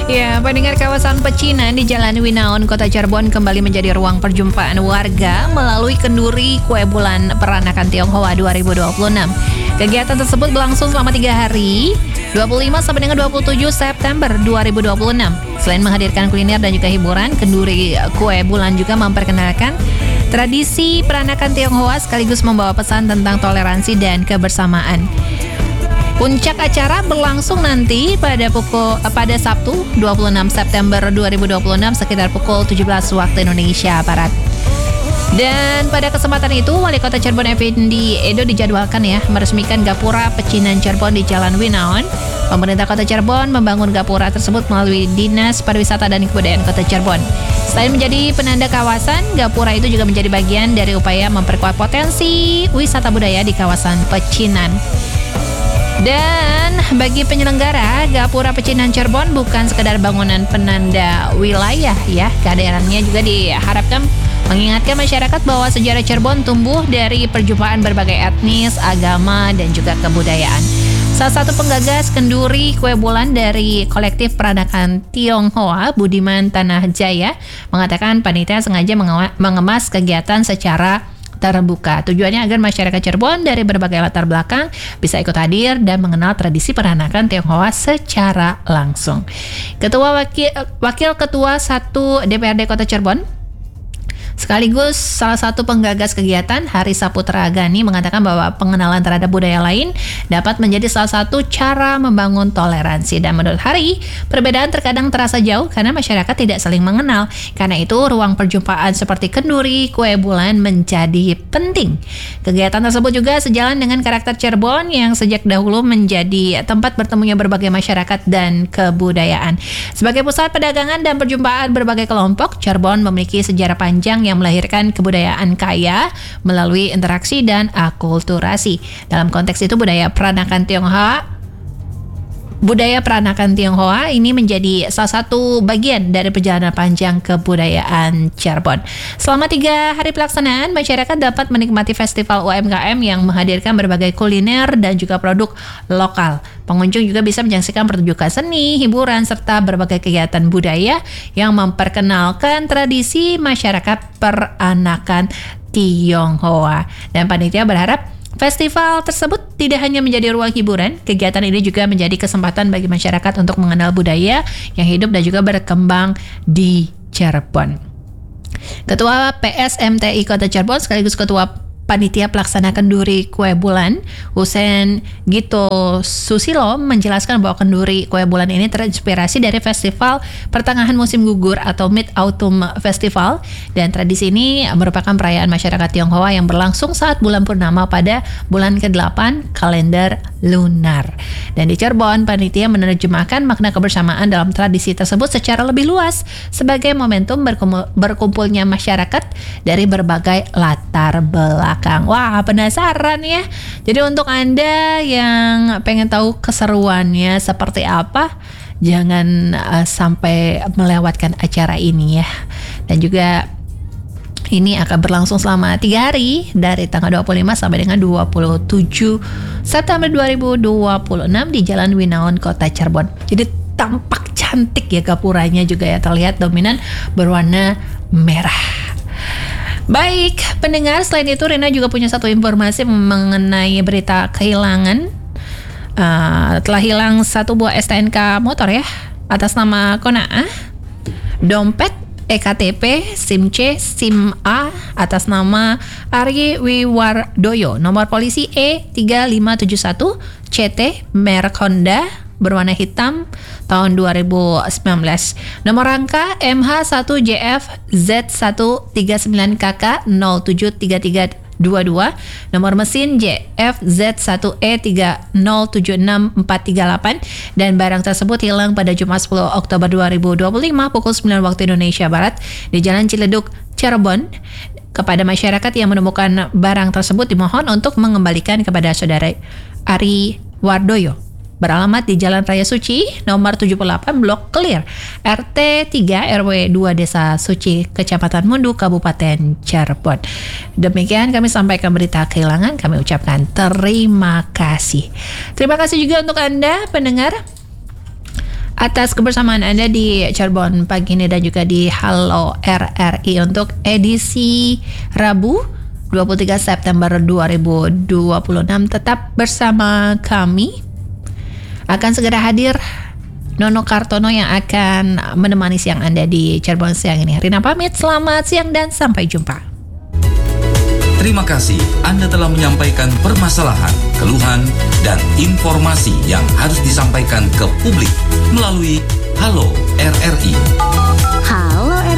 Ya, pendengar, kawasan pecinan di Jalan Winaon, Kota Cirebon kembali menjadi ruang perjumpaan warga melalui kenduri kue bulan peranakan Tionghoa 2026. Kegiatan tersebut berlangsung selama 3 hari, 25 sampai dengan 27 September 2026. Selain menghadirkan kuliner dan juga hiburan, kenduri kue bulan juga memperkenalkan tradisi peranakan Tionghoa sekaligus membawa pesan tentang toleransi dan kebersamaan. Puncak acara berlangsung nanti pada Sabtu 26 September 2026 sekitar pukul 17 waktu Indonesia Barat. Dan pada kesempatan itu, Wali Kota Cirebon Effendi Edo dijadwalkan meresmikan Gapura Pecinan Cirebon di Jalan Winaon. Pemerintah Kota Cirebon membangun Gapura tersebut melalui Dinas Pariwisata dan Kebudayaan Kota Cirebon. Selain menjadi penanda kawasan, Gapura itu juga menjadi bagian dari upaya memperkuat potensi wisata budaya di kawasan pecinan. Dan bagi penyelenggara, Gapura Pecinan Cirebon bukan sekedar bangunan penanda wilayah kehadirannya juga diharapkan mengingatkan masyarakat bahwa sejarah Cirebon tumbuh dari perjumpaan berbagai etnis, agama, dan juga kebudayaan. Salah satu penggagas kenduri kue bulan dari kolektif peranakan Tionghoa, Budiman Tanah Jaya, mengatakan panitia sengaja mengemas kegiatan secara terbuka. Tujuannya agar masyarakat Cirebon dari berbagai latar belakang bisa ikut hadir dan mengenal tradisi peranakan Tionghoa secara langsung. Wakil Ketua 1 DPRD Kota Cirebon sekaligus salah satu penggagas kegiatan, Hari Saputra Gani, mengatakan bahwa pengenalan terhadap budaya lain dapat menjadi salah satu cara membangun toleransi. Dan menurut Hari, perbedaan terkadang terasa jauh karena masyarakat tidak saling mengenal. Karena itu, ruang perjumpaan seperti kenduri kue bulan menjadi penting. Kegiatan tersebut juga sejalan dengan karakter Cirebon yang sejak dahulu menjadi tempat bertemunya berbagai masyarakat dan kebudayaan. Sebagai pusat perdagangan dan perjumpaan berbagai kelompok, Cirebon memiliki sejarah panjang yang melahirkan kebudayaan kaya melalui interaksi dan akulturasi. Dalam konteks itu, budaya peranakan Tionghoa ini menjadi salah satu bagian dari perjalanan panjang kebudayaan Cirebon. Selama 3 hari pelaksanaan, masyarakat dapat menikmati festival UMKM yang menghadirkan berbagai kuliner dan juga produk lokal. Pengunjung juga bisa menyaksikan pertunjukan seni, hiburan, serta berbagai kegiatan budaya yang memperkenalkan tradisi masyarakat peranakan Tionghoa. Dan panitia berharap festival tersebut tidak hanya menjadi ruang hiburan, kegiatan ini juga menjadi kesempatan bagi masyarakat untuk mengenal budaya yang hidup dan juga berkembang di Cirebon. Ketua PSMTI Kota Cirebon sekaligus Ketua Panitia Pelaksana Kenduri Kue Bulan, Husein Gito Susilo, menjelaskan bahwa kenduri kue bulan ini terinspirasi dari festival pertengahan musim gugur atau Mid-Autumn Festival, dan tradisi ini merupakan perayaan masyarakat Tionghoa yang berlangsung saat bulan purnama pada bulan ke-8 kalender lunar. Dan di Cirebon, panitia menerjemahkan makna kebersamaan dalam tradisi tersebut secara lebih luas sebagai momentum berkumpulnya masyarakat dari berbagai latar belakang. Wah, penasaran ya? Jadi untuk Anda yang pengen tahu keseruannya seperti apa, jangan sampai melewatkan acara ini ya. Dan juga ini akan berlangsung selama 3 hari dari tanggal 25 sampai dengan 27 September 2026 di Jalan Winaon, Kota Cirebon. Jadi tampak cantik ya gapuranya juga ya, terlihat dominan berwarna merah. Baik, pendengar, selain itu Rina juga punya satu informasi mengenai berita kehilangan. Telah hilang 1 buah STNK motor ya, atas nama Konaah, dompet, EKTP, SIM C, SIM A atas nama Ari Wiwardoyo, nomor polisi E3571 CT, merek Honda, berwarna hitam, tahun 2019. Nomor rangka MH1JF Z139KK 073322. Nomor mesin JFZ1E3076438. Dan barang tersebut hilang pada Jumat 10 Oktober 2025 pukul 9 waktu Indonesia Barat di Jalan Ciledug, Cirebon. Kepada masyarakat yang menemukan barang tersebut dimohon untuk mengembalikan kepada saudara Ari Wardoyo, beralamat di Jalan Raya Suci, nomor 78, Blok Clear, RT 3 RW 2 Desa Suci, Kecamatan Mundu, Kabupaten Cirebon. Demikian kami sampaikan berita kehilangan. Kami ucapkan terima kasih. Terima kasih juga untuk Anda pendengar atas kebersamaan Anda di Cirebon pagi ini dan juga di Halo RRI untuk edisi Rabu 23 September 2026. Tetap bersama kami. Akan segera hadir Nono Kartono yang akan menemani siang Anda di Cirebon siang ini. Rina pamit, selamat siang dan sampai jumpa. Terima kasih Anda telah menyampaikan permasalahan, keluhan, dan informasi yang harus disampaikan ke publik melalui Halo RRI.